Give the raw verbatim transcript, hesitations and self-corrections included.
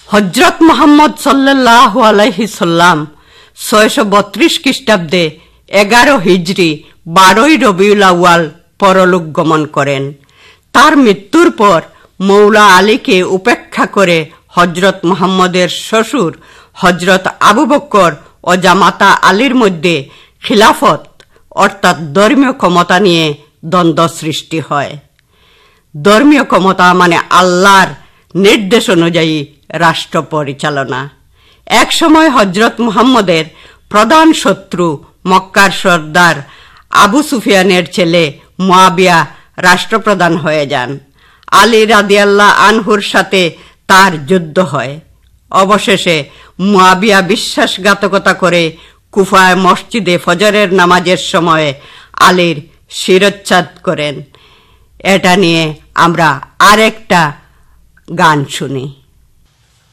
হযরত মুহাম্মদ সাল্লাল্লাহু আলাইহি সাল্লাম ছয়শো বত্রিশ খ্রিস্টাব্দে এগারো হিজরি বারোই রবিউল আউয়াল পরলোক গমন করেন। তার মৃত্যুর পর মৌলা আলীকে উপেক্ষা করে হযরত মুহাম্মদের শ্বশুর হযরত আবু বকর ও জামাতা আলীর মধ্যে খিলাফত অর্থাৎ ধর্মীয় ক্ষমতা নিয়ে দ্বন্দ্ব সৃষ্টি হয়। ধর্মীয় ক্ষমতা মানে আল্লাহর নির্দেশ অনুযায়ী রাষ্ট্র পরিচালনা। এক সময় হযরত মুহাম্মদের প্রধান শত্রু মক্কার সর্দার আবু সুফিয়ানের ছেলে মুয়াবিয়া রাষ্ট্রপ্রধান হয়ে যান। আলী রাদিয়াল্লাহু আনহুর সাথে তার যুদ্ধ হয়। অবশেষে মুয়াবিয়া বিশ্বাসঘাতকতা করে কুফায় মসজিদে ফজরের নামাজের সময় আলীর শিরচ্ছেদ করেন। এটা নিয়ে আমরা আরেকটা গান শুনি।